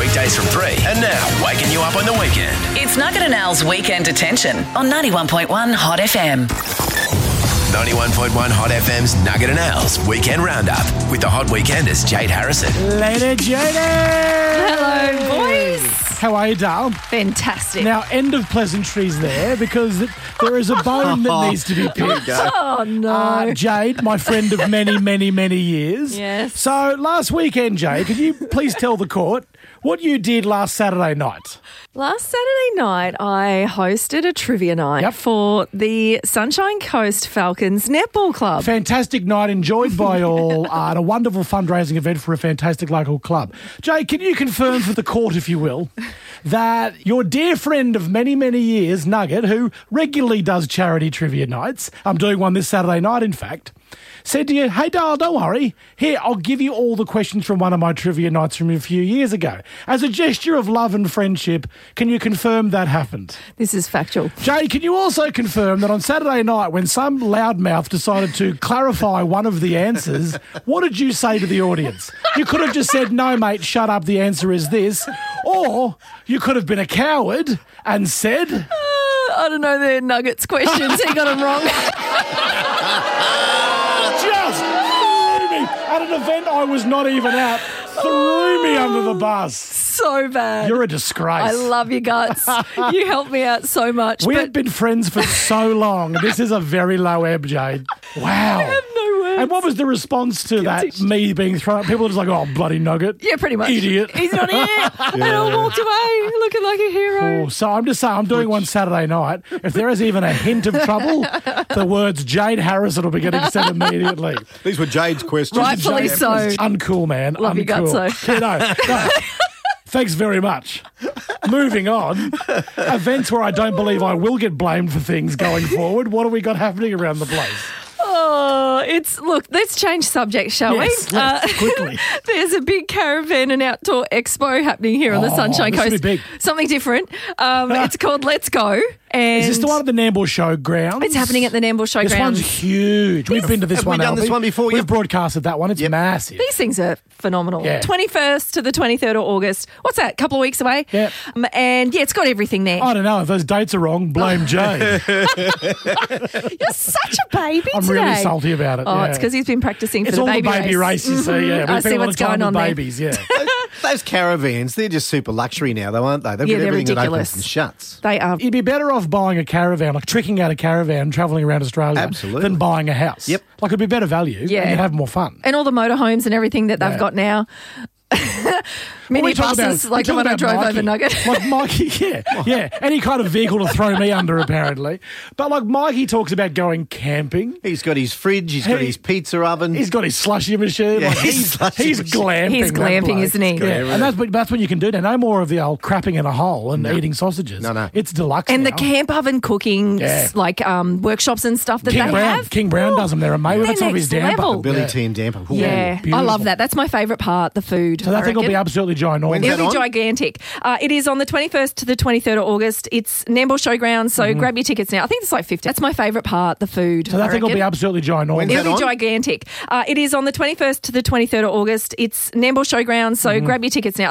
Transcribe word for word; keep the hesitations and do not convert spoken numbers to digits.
weekdays from three. And now, waking you up on the weekend. It's Nugget and Al's Weekend Detention on ninety-one point one Hot F M. ninety-one point one Hot F M's Nugget and Al's Weekend Roundup with the Hot Weekenders Jade Harrison. Later, Jade. Hello, boys. How are you, Dale? Fantastic. Now, end of pleasantries there, because there is a bone that needs to be picked. Oh, no. Uh, Jade, my friend of many, many, many years. Yes. So, last weekend, Jade, could you please tell the court what you did last Saturday night? Last Saturday night, I hosted a trivia night Yep. for the Sunshine Coast Falcons Netball Club. Fantastic night, enjoyed by all, uh, and a wonderful fundraising event for a fantastic local club. Jade, can you confirm for the court, if you will, that your dear friend of many, many years, Nugget, who regularly does charity trivia nights, I'm doing one this Saturday night, in fact, said to you, hey, Dale, don't worry. Here, I'll give you all the questions from one of my trivia nights from a few years ago. As a gesture of love and friendship, can you confirm that happened? This is factual. Jade, can you also confirm that on Saturday night, when some loudmouth decided to clarify one of the answers, what did you say to the audience? You could have just said, no, mate, shut up, the answer is this. Or you could have been a coward and said... Uh, I don't know their Nuggets questions. He got them wrong. Just threw me at an event I was not even at. Threw me under the bus. So bad. You're a disgrace. I love your guts. You helped me out so much. We but have been friends for so long. This is a very low ebb, Jade. Wow. I have no words. And what was the response to that, me being thrown? People are just like, oh, bloody Nugget. Yeah, pretty much. Idiot. He's not here. And I walked away looking like a hero. Oh, so I'm just saying, I'm doing one Saturday night. If there is even a hint of trouble, the words Jade Harrison will be getting said immediately. These were Jade's questions. Rightfully Jade- so. Uncool, man. Love Uncool. your guts, though. Yeah, no, no. Thanks very much. Moving on. Events where I don't believe I will get blamed for things going forward. What have we got happening around the place? Oh, it's look. Let's change subject, shall Yes, we? Uh, let's, quickly. There's a big caravan and outdoor expo happening here on the Oh, Sunshine this will Coast. be big. Something different. Um, it's called Let's Go. And Is this the one at the Nambour Showgrounds? It's happening at the Nambour Showgrounds. This one's huge. We've been to this Have we one. done haven't this one before? We've Yep. broadcasted that one. It's Yep. massive. These things are phenomenal. Yeah. twenty-first to the twenty-third of August. What's that? A couple of weeks away? Yep. Um, and yeah, it's got everything there. I don't know. If those dates are wrong, blame Jay. You're such a baby I'm today. really salty about it. Oh, yeah. it's because he's been practicing for It's the all baby the baby race, you see. Yeah, we I spend see a lot what's of time going on with there. babies. Yeah. Those caravans, they're just super luxury now, though, aren't they? They've Yeah, got they're everything that ridiculous. opens and shuts. They are. You'd be better off buying a caravan, like tricking out a caravan, travelling around Australia, Absolutely. than buying a house. Yep. Like it'd be better value. Yeah. And you'd have more fun. And all the motorhomes and everything that they've Yeah. got now. Well, Mini we talk buses about- like we the talk one I about drove Mikey. over Nugget. Like Mikey, yeah, yeah. Any kind of vehicle to throw me under, apparently. But like Mikey talks about going camping. He's got his fridge, he's got He- his pizza oven. He's got his slushy machine. Yeah, like his he's slushy he's machine. glamping. He's that glamping, bloke. isn't he? Yeah, and that's what, that's what you can do now. No more of the old crapping in a hole and eating sausages. No, no. It's deluxe And now. the camp oven cooking, Yeah. like um, workshops and stuff that King they Brown, have. King Brown Ooh, does them. They're amazing. they're That's some of his next damper. level. Billy Yeah. T and damper. Ooh. Yeah, I beautiful. love that. That's my favourite part, the food. So that I thing will be reckon. absolutely ginormous. When's It'll that be on? gigantic. Uh, it is on the twenty-first to the twenty-third of August. It's Nambour Showgrounds, so Mm-hmm. grab your tickets now. I think it's like fifty. That's my favourite part, the food. So that I thing will reckon. be absolutely ginormous. When's It'll that be on? gigantic. Uh, it is on the twenty-first to the twenty-third of August. It's Nambour Showgrounds, so Mm-hmm. grab your tickets now.